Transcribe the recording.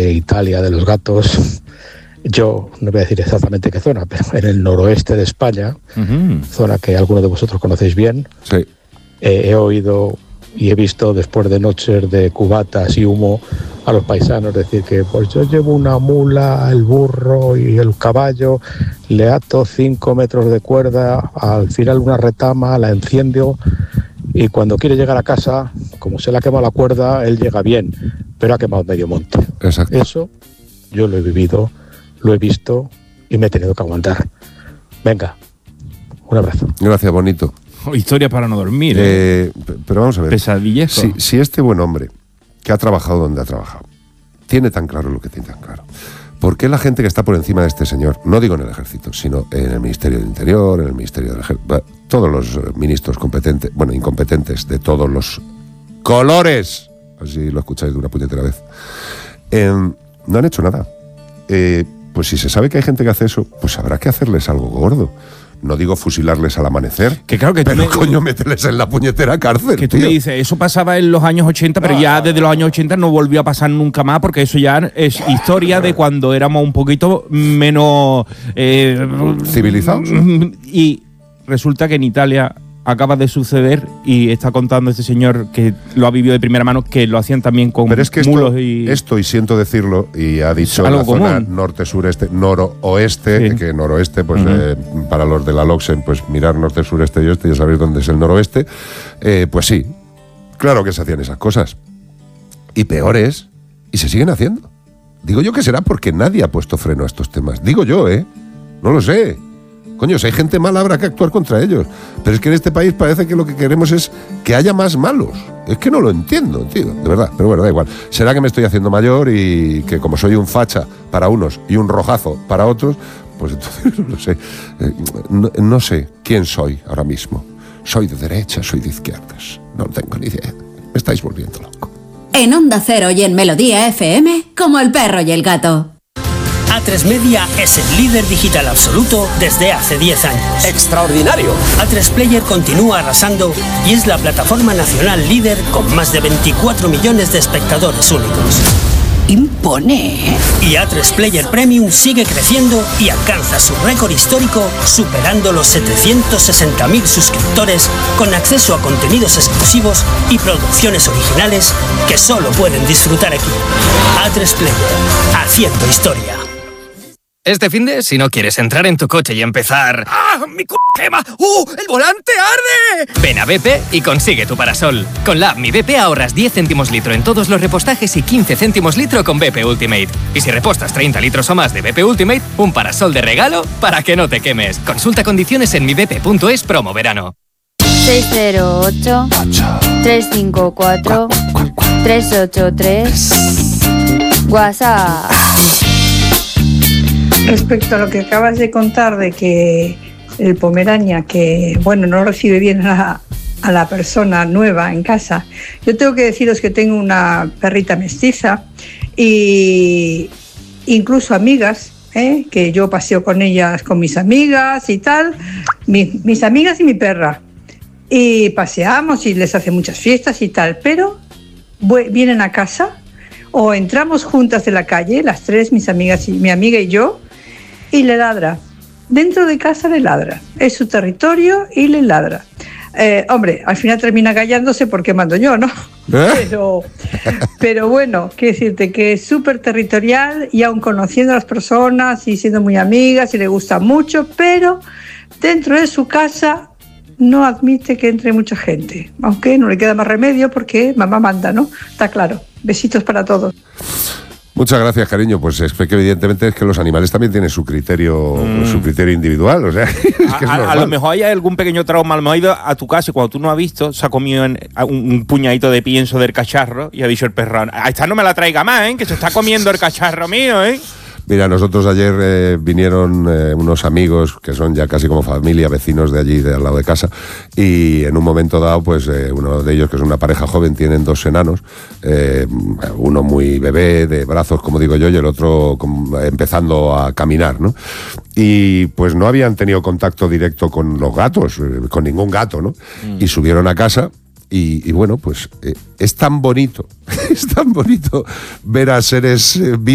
de Italia, de los gatos. Yo no voy a decir exactamente qué zona, pero en el noroeste de España, zona que algunos de vosotros conocéis bien, sí. He oído y he visto después de noches de cubatas y humo a los paisanos decir que pues yo llevo una mula, el burro y el caballo, le ato 5 metros de cuerda, al final una retama, la enciendo y cuando quiere llegar a casa, como se le ha quemado la cuerda, él llega bien, pero ha quemado medio monte. Exacto. Eso yo lo he vivido, lo he visto y me he tenido que aguantar. Venga, un abrazo. Gracias, bonito. Historia para no dormir. Pero vamos a ver. Pesadillejo. Si este buen hombre, que ha trabajado donde ha trabajado, tiene tan claro lo que tiene tan claro, ¿por qué la gente que está por encima de este señor, no digo en el ejército, sino en el Ministerio del Interior, en el Ministerio del Ejército, todos los ministros competentes, bueno, incompetentes de todos los colores, así lo escucháis de una puñetera vez, no han hecho nada? Pues si se sabe que hay gente que hace eso, pues habrá que hacerles algo gordo. No digo fusilarles al amanecer, que claro que pero coño, mételes en la puñetera cárcel. Que tú me dices, eso pasaba en los años 80, pero ya desde los años 80 no volvió a pasar nunca más, porque eso ya es historia de cuando éramos un poquito menos civilizados. Y resulta que en Italia acaba de suceder, y está contando este señor que lo ha vivido de primera mano, que lo hacían también con pero es que mulos esto, y siento decirlo, y ha dicho en la zona norte, sureste, noroeste, sí. Que noroeste, pues para los de la LOXEN, pues mirar norte, sureste y oeste, ya sabéis dónde es el noroeste, pues sí, claro que se hacían esas cosas. Y peores, y se siguen haciendo. Digo yo que será porque nadie ha puesto freno a estos temas. Digo yo, no lo sé. Coño, si hay gente mala habrá que actuar contra ellos. Pero es que en este país parece que lo que queremos es que haya más malos. Es que no lo entiendo, tío, de verdad. Pero bueno, da igual. Será que me estoy haciendo mayor y que como soy un facha para unos y un rojazo para otros, pues entonces no sé. No sé quién soy ahora mismo. Soy de derecha, soy de izquierdas. No tengo ni idea. Me estáis volviendo loco. En Onda Cero y en Melodía FM, como el perro y el gato. A3 Media es el líder digital absoluto desde hace 10 años. ¡Extraordinario! A3 Player continúa arrasando y es la plataforma nacional líder con más de 24 millones de espectadores únicos. Impone. Y A3 Player Premium sigue creciendo y alcanza su récord histórico, superando los 760.000 suscriptores, con acceso a contenidos exclusivos y producciones originales que solo pueden disfrutar aquí. A3 Player, haciendo historia. Este finde, si no quieres entrar en tu coche y empezar... ¡Ah! ¡Mi quema! ¡El volante arde! Ven a BP y consigue tu parasol. Con la app Mi BP ahorras 10 céntimos litro en todos los repostajes y 15 céntimos litro con BP Ultimate. Y si repostas 30 litros o más de BP Ultimate, un parasol de regalo para que no te quemes. Consulta condiciones en mibp.es promo verano. 608-354-383 WhatsApp. Respecto a lo que acabas de contar de que el Pomerania, que bueno, no recibe bien a la persona nueva en casa, yo tengo que deciros que tengo una perrita mestiza y incluso amigas, que yo paseo con ellas, con mis amigas y tal, mis amigas y mi perra, y paseamos y les hace muchas fiestas y tal, pero vienen a casa o entramos juntas de la calle, las tres, mis amigas y mi amiga y yo, y le ladra. Dentro de casa le ladra. Es su territorio y le ladra. Hombre, al final termina callándose porque mando yo, ¿no? Pero bueno, quiero decirte que es súper territorial y aun conociendo a las personas y siendo muy amigas y le gusta mucho, pero dentro de su casa no admite que entre mucha gente. Aunque no le queda más remedio porque mamá manda, ¿no? Está claro. Besitos para todos. Muchas gracias, cariño. Pues es que evidentemente es que los animales también tienen su criterio individual, o sea, es que a lo mejor hay algún pequeño trauma, a lo mejor ha ido a tu casa y cuando tú no has visto, se ha comido un puñadito de pienso del cacharro y ha dicho el perro, a esta no me la traiga más, que se está comiendo el cacharro mío, Mira, nosotros ayer vinieron unos amigos que son ya casi como familia, vecinos de allí, de al lado de casa, y en un momento dado, pues uno de ellos, que es una pareja joven, tienen dos enanos, uno muy bebé, de brazos, como digo yo, y el otro empezando a caminar, ¿no? Y pues no habían tenido contacto directo con los gatos, con ningún gato, ¿no? Y subieron a casa. Y bueno, pues es tan bonito ver a seres vivos